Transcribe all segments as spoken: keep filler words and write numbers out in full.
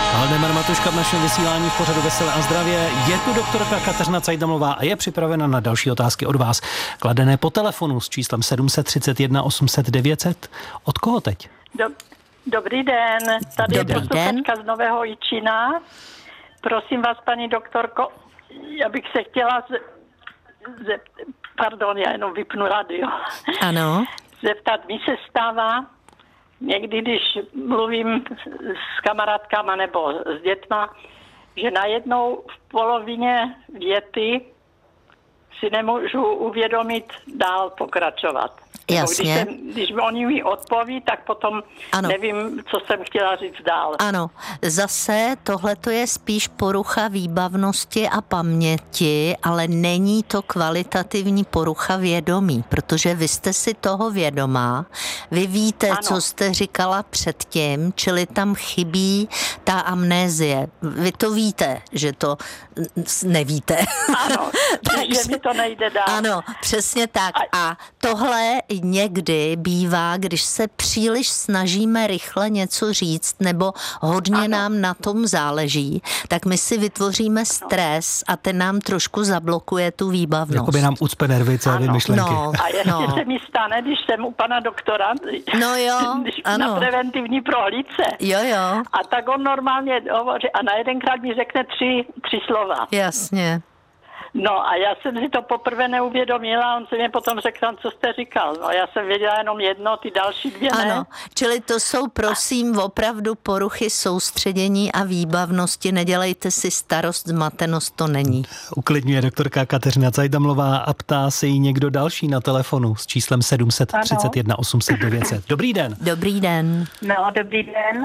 Helena Matuška v našem vysílání v pořadu Veselé a zdravě. Je tu doktorka Kateřina Cajdamová a je připravena na další otázky od vás. Kladené po telefonu s číslem sedm set třicet jedna osm set devět set. Od koho teď? Dob- Dobrý den, tady Dobrý je den. posluchačka z Nového Jičína. Prosím vás, paní doktorko, já bych se chtěla z... ze... pardon, já jenom vypnu radio. Ano. Zeptat, mi se stává někdy, když mluvím s kamarádkama nebo s dětma, že najednou v polovině věty si nemůžu uvědomit dál pokračovat. Jasně. Když, jsem, když oni mi odpoví, tak potom Ano. nevím, co jsem chtěla říct dál. Ano, zase tohleto je spíš porucha výbavnosti a paměti, ale není to kvalitativní porucha vědomí, protože vy jste si toho vědomá, vy víte, Ano. co jste říkala předtím, čili tam chybí ta amnézie. Vy to víte, že to nevíte. Ano, že mi to nejde dál. Ano, přesně tak. A tohle někdy bývá, když se příliš snažíme rychle něco říct, nebo hodně Ano. nám na tom záleží, tak my si vytvoříme stres a ten nám trošku zablokuje tu výbavnost. Jakoby nám ucpe nervy celé Ano. myšlenky. No, A ještě no. se mi stane, když jsem u pana doktora, No jo, když ano. na preventivní prohlídce. Jo, jo, A tak on normálně hovoří a na jedenkrát mi řekne tři, tři slova. jasně. No a já jsem si to poprvé neuvědomila, on se mě potom řekl, co jste říkal. No já jsem věděla jenom jedno, ty další dvě ne. Ano, čili to jsou prosím opravdu poruchy soustředění a výbavnosti, nedělejte si starost, zmatenost to není. Uklidňuje doktorka Kateřina Cajdamová a ptá se jí někdo další na telefonu s číslem sedm set třicet jedna osm set devět set. Dobrý den. Dobrý den. No, dobrý den.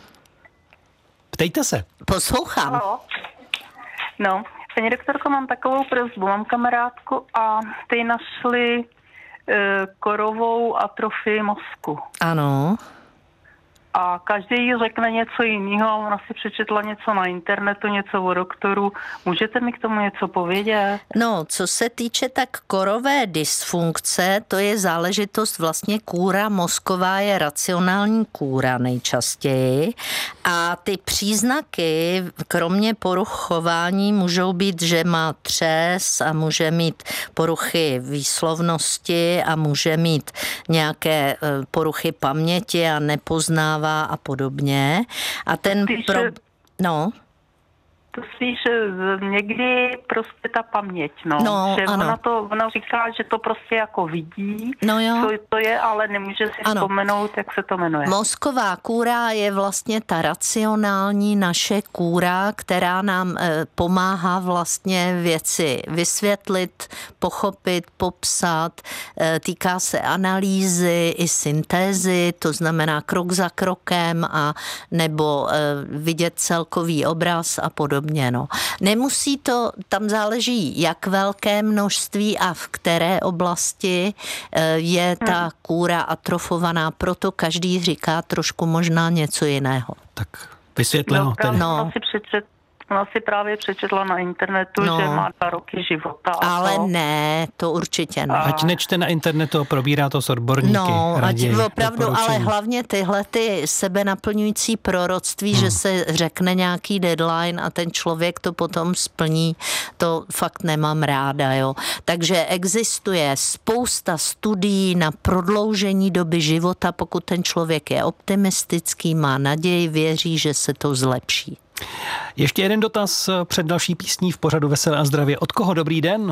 Ptejte se. Poslouchám. No. No, paní doktorko, mám takovou prosbu. Mám kamarádku a ty našli e, korovou atrofii mozku. Ano. A každý jí řekne něco jiného, ona si přečetla něco na internetu, něco o doktoru. Můžete mi k tomu něco povědět? No, co se týče tak korové dysfunkce, to je záležitost vlastně kůra mozková, je racionální kůra nejčastěji a ty příznaky, kromě poruch chování, můžou být, že má třes a může mít poruchy výslovnosti a může mít nějaké poruchy paměti a nepoznává a podobně. A ten Spíš, pro... No... To spíš někdy prostě ta paměť, no. No, že ano. ona to, ona říká, že to prostě jako vidí, No jo. co to je, ale nemůže si Ano. vzpomenout, jak se to jmenuje. Mozková kůra je vlastně ta racionální naše kůra, která nám e, pomáhá vlastně věci vysvětlit, pochopit, popsat. E, týká se analýzy i syntézy, to znamená krok za krokem a nebo e, vidět celkový obraz a podobně. No. Nemusí to, tam záleží, jak velké množství a v které oblasti je ta kůra atrofovaná, proto každý říká trošku možná něco jiného. Tak vysvětleno. No, Tedy. no. Ona si přečet, ona si právě přečetla na internetu, No. že má dva roky života. A Ale to. ne, to určitě ne. Ať nečte na internetu a probírá to s odborníky. No, ať raději, opravdu, doporučení. ale hlavně tyhle ty sebenaplňující proroctví, hmm. že se řekne nějaký deadline a ten člověk to potom splní, to fakt nemám ráda, jo. Takže existuje spousta studií na prodloužení doby života, pokud ten člověk je optimistický, má naději, věří, že se to zlepší. Ještě jeden dotaz před další písní v pořadu Veselé a zdravě. Od koho? Dobrý den?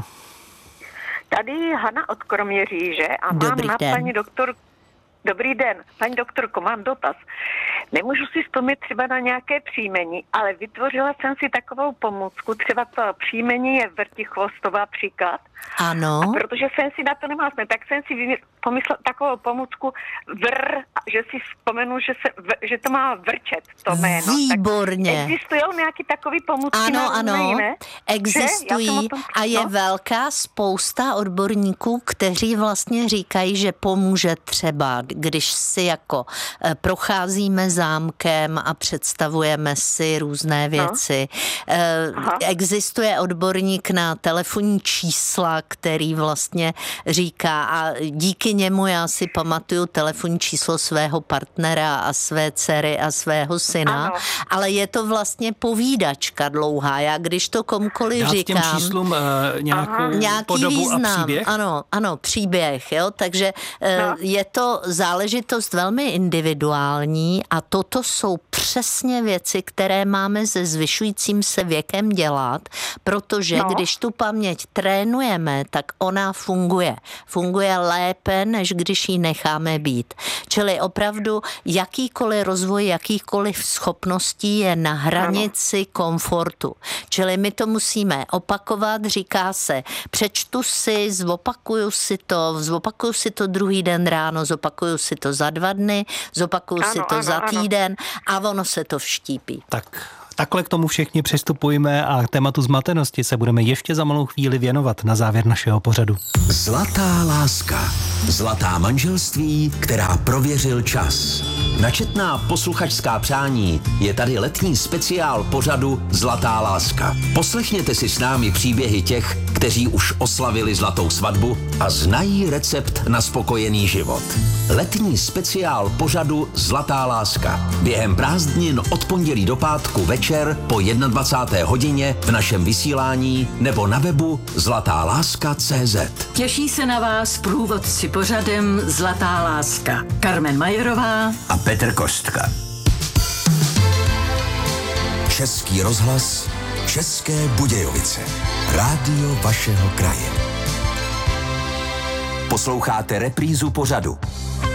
Tady Hana od Kroměříže a mám Dobrý na den. paní doktor... Dobrý den, paní doktorko, mám dotaz. Nemůžu si vzpomnět třeba na nějaké příjmení, ale vytvořila jsem si takovou pomůcku, třeba to příjmení je Vrtichvostová příklad. Ano. A protože jsem si na to nemála vzpomenout, tak jsem si vymysl- pomyslela takovou pomůcku vr, že si vzpomenu, že, se, v, že to má vrčet, to jméno. Výborně. Tak existují nějaký takový pomůcky Ano, na ano, různé jiné? existují Že? Já jsem o tom- a je no. velká spousta odborníků, kteří vlastně říkají, že pomůže třeba když si jako procházíme zámkem a představujeme si různé věci. No. Existuje odborník na telefonní čísla, který vlastně říká, a díky němu já si pamatuju telefonní číslo svého partnera a své dcery a svého syna, ano. Ale je to vlastně povídačka dlouhá. Já když to komukoliv dát říkám... těm číslům uh, nějakou nějaký podobu význam, a příběh? Ano, ano, příběh, jo, takže no. Je to záležitost velmi individuální a toto jsou přesně věci, které máme se zvyšujícím se věkem dělat, protože no. Když tu paměť trénujeme, tak ona funguje. Funguje lépe, než když ji necháme být. Čili opravdu jakýkoliv rozvoj, jakýkoliv schopností je na hranici komfortu. Čili my to musíme opakovat, říká se, přečtu si, zopakuju si to, zopakuju si to druhý den ráno, zopakuju si to za dva dny, zopakuju ano, si to ano, za týden ano. A ono se to vštípí. Tak takhle k tomu všichni přistupujeme a tématu zmatenosti se budeme ještě za malou chvíli věnovat na závěr našeho pořadu. Zlatá láska. Zlatá manželství, která prověřil čas. Na četná posluchačská přání je tady letní speciál pořadu Zlatá láska. Poslechněte si s námi příběhy těch, kteří už oslavili zlatou svatbu a znají recept na spokojený život. Letní speciál pořadu Zlatá láska. Během prázdnin od pondělí do pátku večer po dvacáté jedné hodině v našem vysílání nebo na webu zlatá láska tečka cé zet. Těší se na vás průvodci pořadem Zlatá láska. Carmen Majerová a Petr Kostka. Český rozhlas, České Budějovice. Rádio vašeho kraje. Posloucháte reprízu pořadu